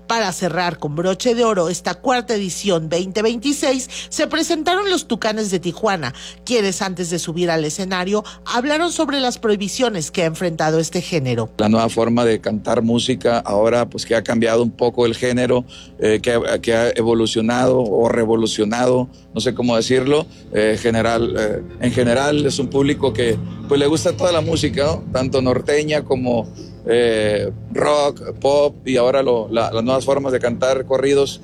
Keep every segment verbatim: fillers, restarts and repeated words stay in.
Para cerrar con broche de oro esta cuarta edición veinte veintiséis, se presentaron los Tucanes de Tijuana, quienes antes de subir al escenario hablaron sobre las prohibiciones que ha enfrentado este género. La nueva forma de cantar música ahora pues que ha cambiado un poco el género, eh, que, que ha evolucionado o revolucionado, no sé cómo decirlo. Eh, general, eh, en general es un público que pues le gusta toda la música, ¿no? Tanto norteña como eh, rock, pop y ahora lo, la, las nuevas formas de cantar corridos.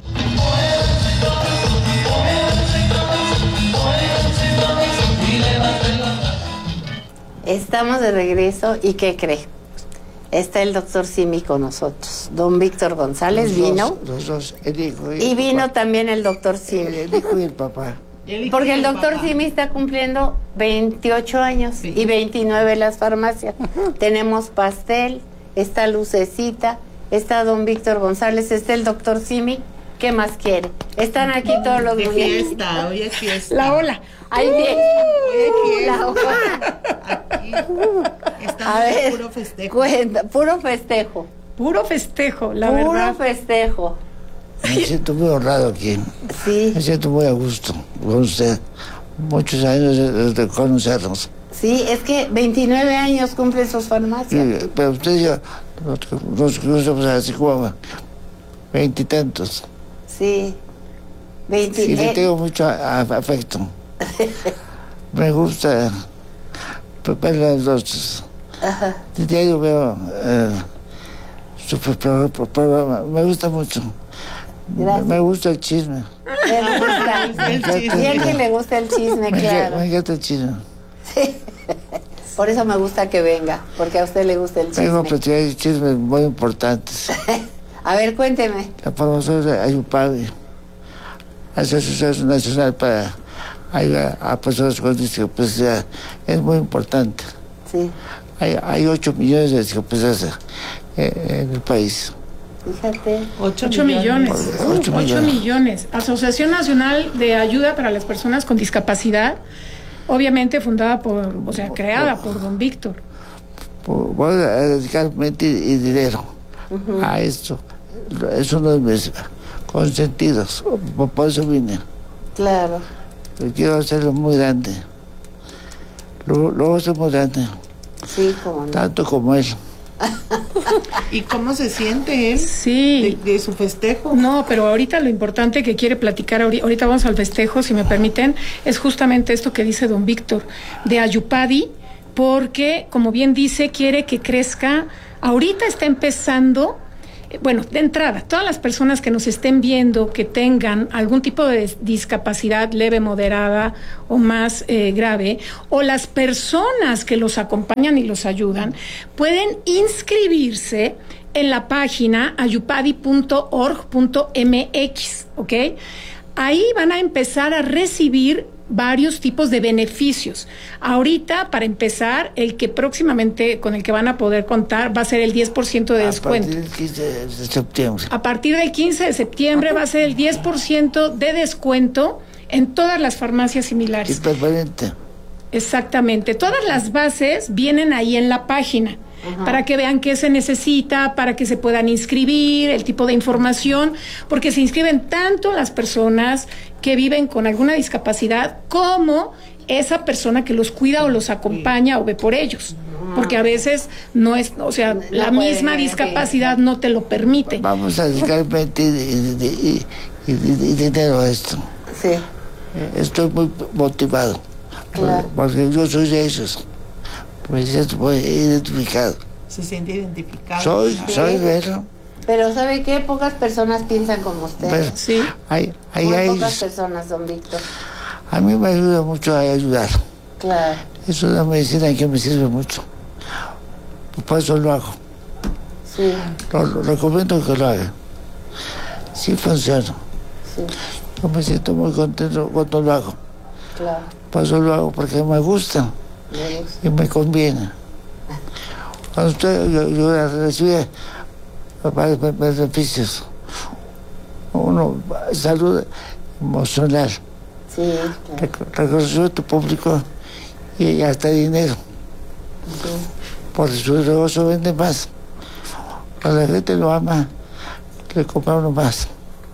Estamos de regreso y ¿qué cree? Está el doctor Simi con nosotros. Don Víctor González los vino. Dos, los dos, el hijo y, y el vino papá. También el doctor Simi. El, el hijo y el papá. Porque el doctor Simi está cumpliendo veintiocho años, sí, y veintinueve en las farmacias. Tenemos pastel, está Lucecita, está don Víctor González, está el doctor Simi. ¿Qué más quiere? Están aquí todos los días. Fiesta, hoy es fiesta. La ola. Ahí viene. Uh, la ola. Aquí. Estamos en puro festejo. Cuenta, puro festejo. Puro festejo, la puro verdad. Puro festejo. Me siento muy honrado aquí. Sí. Me siento muy a gusto con usted. Muchos años de, de conocernos. Sí, es que veintinueve años cumple sus farmacias. Sí, pero usted y yo nos conocemos así como veintitantos. Sí. veinte, y le eh. tengo mucho afecto. Me gusta ver las dos. Ajá. De diario veo eh, su programa. Me gusta mucho. Gracias. Me gusta el chisme. Me gusta el chisme. Y a él que le gusta el chisme, me claro. Me encanta el chisme. Sí. Por eso me gusta que venga, porque a usted le gusta el chisme. Tengo platicar chismes muy importantes. A ver, cuénteme. La promoción de Ayupadi, Asociación Nacional para ayudar a personas con discapacidad, es muy importante. Sí. Hay, hay ocho millones de discapacidades en el país. Fíjate. ocho millones. ocho millones. millones. Asociación Nacional de Ayuda para las Personas con Discapacidad, obviamente fundada por, o sea, creada por don Víctor. Voy a dedicar mente y dinero uh-huh. a esto. Es uno de mis consentidos. Por eso vine. Claro. Pero quiero hacerlo muy grande. Lo, lo voy a hacer muy grande. Sí, como no. Tanto como él. ¿Y cómo se siente él? Sí. De, de su festejo. No, pero ahorita lo importante que quiere platicar, ahorita vamos al festejo, si me permiten, es justamente esto que dice don Víctor, de Ayupadi, porque, como bien dice, quiere que crezca. Ahorita está empezando, bueno, de entrada, todas las personas que nos estén viendo que tengan algún tipo de discapacidad leve, moderada o más eh, grave, o las personas que los acompañan y los ayudan, pueden inscribirse en la página ayupadi punto org punto m x, ¿ok? Ahí van a empezar a recibir varios tipos de beneficios. Ahorita, para empezar, el que próximamente con el que van a poder contar va a ser el diez por ciento de descuento. A partir del quince de septiembre. A partir del quince de septiembre va a ser el diez por ciento de descuento en todas las farmacias similares. Y permanente. Exactamente. Todas las bases vienen ahí en la página. Ajá. Para que vean qué se necesita, para que se puedan inscribir, el tipo de información, porque se inscriben tanto las personas que viven con alguna discapacidad como esa persona que los cuida o los acompaña o ve por ellos, porque a veces no es, o sea, no la misma discapacidad no te lo permite. Vamos a dedicar mente y, y, y, y dinero a esto. Sí. Estoy muy motivado, claro. porque yo soy de esos. Me siento muy identificado. Se siente identificado. Soy, claro. soy de eso. Pero ¿sabe qué? Pocas personas piensan como usted. Pero, sí. Hay, hay, muy hay, pocas personas, don Víctor. A mí me ayuda mucho a ayudar. Claro. Es una medicina que me sirve mucho. Por eso lo hago. Sí. Lo, lo recomiendo que lo haga. Sí funciona. Sí. Yo me siento muy contento cuando lo hago. Claro. Por eso lo hago, porque me gusta. Me gusta. Y me conviene. Cuando usted, yo, yo recibí varios beneficios. Uno, salud emocional. Sí, claro. Reconocimiento público y hasta dinero. Sí. Porque su negocio vende más. Cuando la gente lo ama, le compré uno más.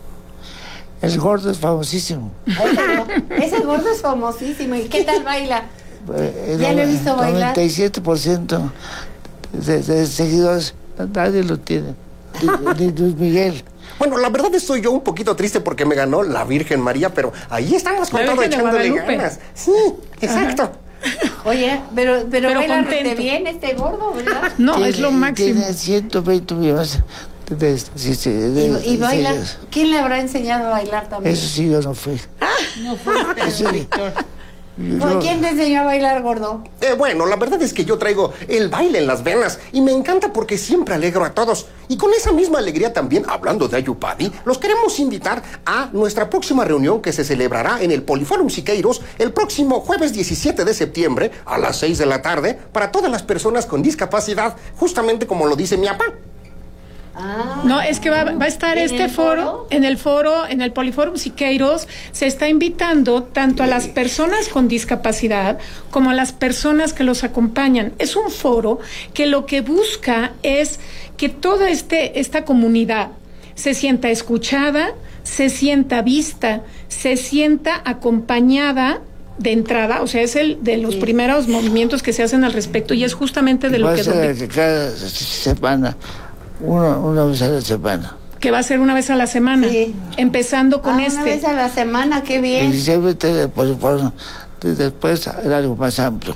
El gordo es famosísimo. Ese, ese gordo es famosísimo. ¿Y qué tal baila? Eh, Ya lo he visto bailar. noventa y siete por ciento de, de seguidores, nadie lo tiene. Ni, ni Luis Miguel. Bueno, la verdad estoy yo un poquito triste porque me ganó la Virgen María, pero ahí estamos con La todo Virgen de echándole Guadalupe. ganas. Sí, exacto. Ajá. Oye, pero, pero, Pero baila contento. re bien este gordo, ¿verdad? No, Tiene- es lo máximo. Tiene ciento veinte millones de, de- sí, sí, de- Y, y de baila. seguidores. ¿Quién le habrá enseñado a bailar también? Eso sí, yo no fui. No fuiste, Sí. Víctor. Yo- ¿Quién te enseñó a bailar, gordo? Eh, bueno, la verdad es que yo traigo el baile en las venas y me encanta porque siempre alegro a todos. Y con esa misma alegría también, hablando de Ayupadi, los queremos invitar a nuestra próxima reunión que se celebrará en el Poliforum Siqueiros el próximo jueves diecisiete de septiembre a las seis de la tarde para todas las personas con discapacidad, justamente como lo dice mi papá. Ah, No, es que va, va a estar ¿En este el foro, foro? en el foro, en el Poliforum Siqueiros, se está invitando tanto a las personas con discapacidad como a las personas que los acompañan. Es un foro que lo que busca es que toda este, esta comunidad se sienta escuchada, se sienta vista, se sienta acompañada de entrada, o sea, es el de los primeros movimientos que se hacen al respecto y es justamente de lo Va a que... ser que cada semana, una, una vez a la semana. que va a ser una vez a la semana, Sí. empezando con ah, este. una vez a la semana, qué Y bien. siempre te, por, por, después era algo más amplio.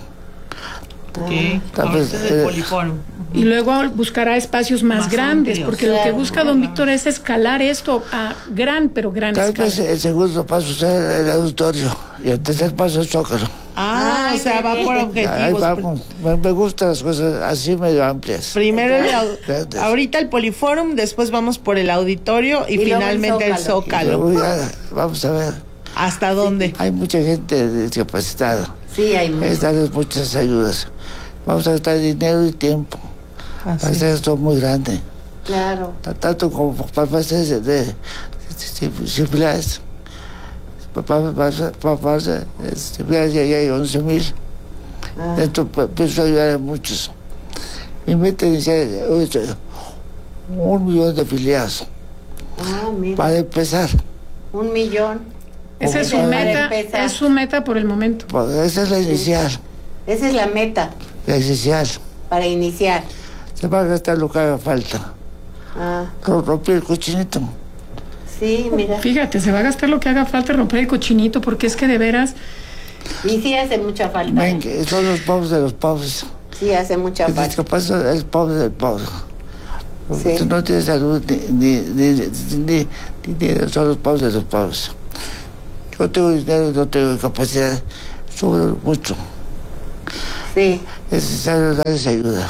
¿Qué? Tal vez, Ahorita del eh, Poliforum. Y luego buscará espacios más, Más grandes, amplios. porque lo que Claro. busca don Víctor es escalar esto a gran, pero gran Tal escala. vez el segundo paso sea el auditorio y el tercer paso es Zócalo. Ah, Ay, o sea, qué va bien. por Ahí objetivos. vamos. Me, me gustan las cosas así medio amplias. Primero el au- Grandes. ahorita el Poliforum, después vamos por el auditorio y, Y luego el finalmente el Zócalo. Zócalo. Luego ya, vamos a ver. ¿Hasta dónde? Hay mucha gente discapacitada. Sí, hay mucho. Es darles muchas ayudas. Vamos a gastar dinero y tiempo. Ah, Para hacer esto muy grande. Claro. Ta- Tanto como para hacer de, de, de similares. Para hacer similares ya hay once mil. Ah. Esto pu- pienso ayudar a muchos. Mi meta inicial es eh, un millón de afiliados. Ah, mira. Para empezar. Un millón. Esa es su Para meta, empezar. es su meta por el momento. Pues esa es la inicial. Esa es la meta La inicial. para iniciar. Se va a gastar lo que haga falta. Ah, Ro- Romper el cochinito. sí, mira. Fíjate, se va a gastar lo que haga falta romper el cochinito, porque es que de veras, Y sí hace mucha falta. Ven, ¿eh? que son los pobres de los pobres. Sí hace mucha El falta. discapacitado es el pobre del pobre. Sí. Tú no tienes salud ni, ni, ni, ni, ni- ni dinero, son los pobres de los pobres. Yo tengo dinero, no tengo capacidad, sufro mucho. Sí. Es necesario darles ayuda.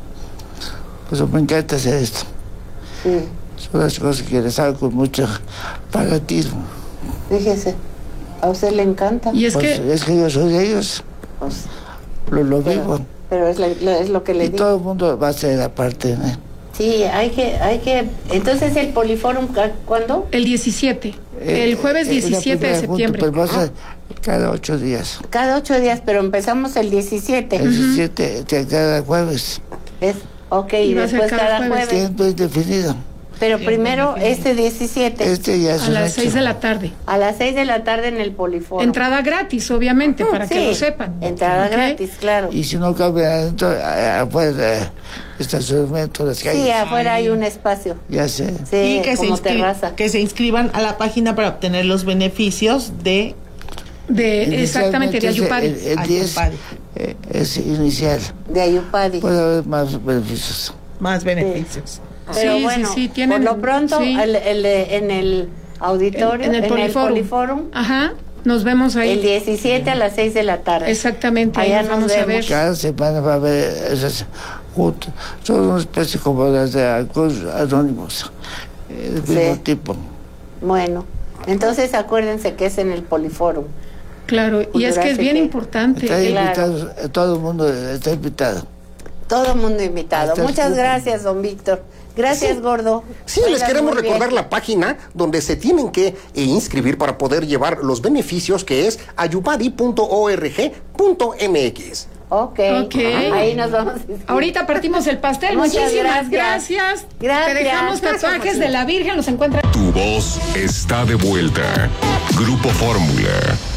Por eso me encanta hacer esto. Sí. Son las cosas que les hago con mucho fanatismo. Fíjese. A usted le encanta. y es Pues, que es que yo soy de ellos, Pues, lo, lo pero, vivo. pero es, la- lo, es lo que le Y digo. todo el mundo va a hacer la parte. ¿eh? Sí, hay que, hay que. Entonces el Poliforum, ¿cu- ¿cuándo? el diecisiete, Eh, el jueves eh, la diecisiete de primera junta, septiembre. Pero va a ser cada ocho días. Cada ocho días, pero empezamos el diecisiete. El diecisiete, de cada jueves. Es, ok, Y y va a ser después cada cada jueves. jueves. Tiempo indefinido. Pero primero este diecisiete, Este ya es A un las hecho. seis de la tarde. a las seis de la tarde en el Poliforum. Entrada gratis, obviamente, para que Sí, lo sepan. Entrada ¿Ok? gratis, claro. Y si no cabe adentro, a- afuera, estacionamiento, las calles. Sí, afuera hay un espacio. Ya sé. Sí, y que se, como inscri- terraza. que se inscriban a la página para obtener los beneficios de De, exactamente, de Inicialmente Ayupari. es El, el diez Ayupari. eh, es inicial. De Ayupadi. Puede haber más beneficios. más beneficios. Pero Sí, sí, bueno, sí, tienen- por lo pronto, sí. el- el de- en el auditorio, en el Poliforum. Poliforum, Ajá, nos vemos ahí. el diecisiete a las seis de la tarde. Exactamente, ahí Allá nos nos vamos a ver. vemos. Cada semana va a haber esas juntas. Son una especie como las de Alcohólicos Anónimos. eh, Del mismo Sí. tipo. Bueno, entonces acuérdense que es en el Poliforum. Claro, y es que es bien Cultural, importante. Está el- invitado, eh, todo el mundo está invitado. Todo el mundo invitado. Hasta el Muchas público. gracias, don Víctor. Gracias, gordo. Sí, les Bailas queremos muy bien. recordar la página donde se tienen que eh, inscribir para poder llevar los beneficios, que es ayupadi punto org punto mx. Ok. Ok. Ahí nos vamos. Ahorita partimos el pastel. Muchas Muchísimas gracias. gracias. Gracias. Te dejamos tatuajes Gracias, de la Virgen. Los encuentran. Tu voz está de vuelta. Grupo Fórmula.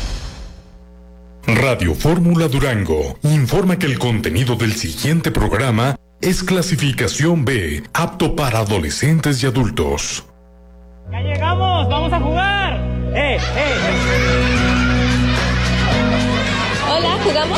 Radio Fórmula Durango informa que el contenido del siguiente programa es clasificación B, apto para adolescentes y adultos. ¡Ya llegamos! ¡Vamos a jugar! ¡Eh, eh! Hola, ¿jugamos?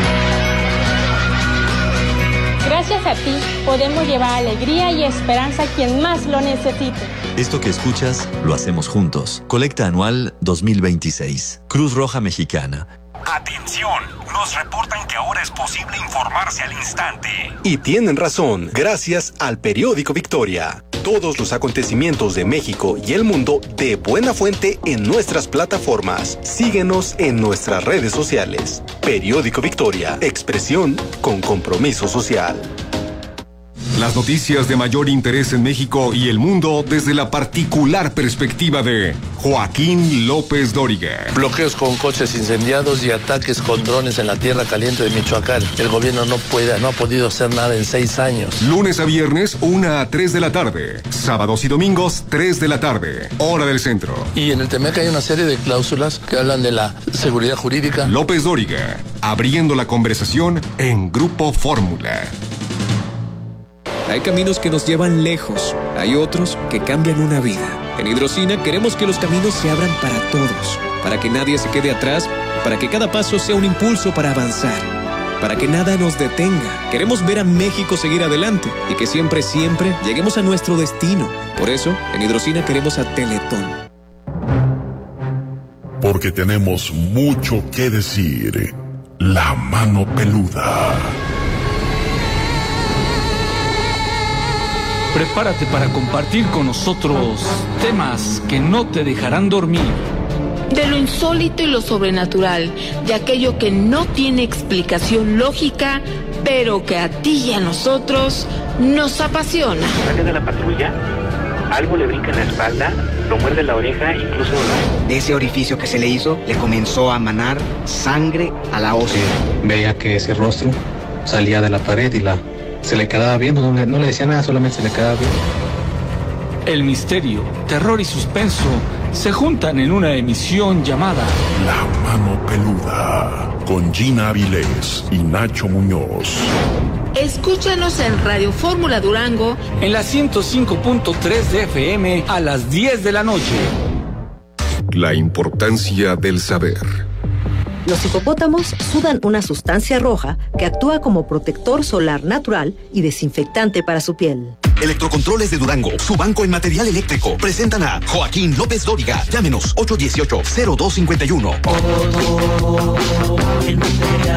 Gracias a ti podemos llevar alegría y esperanza a quien más lo necesite. Esto que escuchas lo hacemos juntos. Colecta anual dos mil veintiséis. Cruz Roja Mexicana. Atención, nos reportan que ahora es posible informarse al instante. Y tienen razón, gracias al periódico Victoria. Todos los acontecimientos de México y el mundo de buena fuente en nuestras plataformas. Síguenos en nuestras redes sociales. Periódico Victoria, expresión con compromiso social. Las noticias de mayor interés en México y el mundo desde la particular perspectiva de Joaquín López Dóriga. Bloqueos con coches incendiados y ataques con drones en la tierra caliente de Michoacán. El gobierno no puede, no ha podido hacer nada en seis años. Lunes a viernes, una a tres de la tarde. Sábados y domingos, tres de la tarde. Hora del centro. Y en el T M E C hay una serie de cláusulas que hablan de la seguridad jurídica. López Dóriga, abriendo la conversación en Grupo Fórmula. Hay caminos que nos llevan lejos, hay otros que cambian una vida. En Hidrocina queremos que los caminos se abran para todos, para que nadie se quede atrás, para que cada paso sea un impulso para avanzar, para que nada nos detenga. Queremos ver a México seguir adelante y que siempre, siempre lleguemos a nuestro destino. Por eso, en Hidrocina queremos a Teletón. Porque tenemos mucho que decir. La mano peluda. Prepárate para compartir con nosotros temas que no te dejarán dormir. De lo insólito y lo sobrenatural, de aquello que no tiene explicación lógica, pero que a ti y a nosotros nos apasiona. Sale de la patrulla, algo le brinca en la espalda, lo muerde la oreja, incluso... De ese orificio que se le hizo, le comenzó a manar sangre a la ósea. Veía que ese rostro salía de la pared y la... se le quedaba viendo, no le, no le decía nada, solamente se le quedaba viendo. El misterio, terror y suspenso se juntan en una emisión llamada La Mano Peluda, con Gina Avilés y Nacho Muñoz. Escúchanos en Radio Fórmula Durango en la ciento cinco punto tres de F M a las diez de la noche. La importancia del saber. Los hipopótamos sudan una sustancia roja que actúa como protector solar natural y desinfectante para su piel. Electrocontroles de Durango, su banco en material eléctrico, presentan a Joaquín López Dóriga. Llámenos ocho uno ocho, cero dos cinco uno.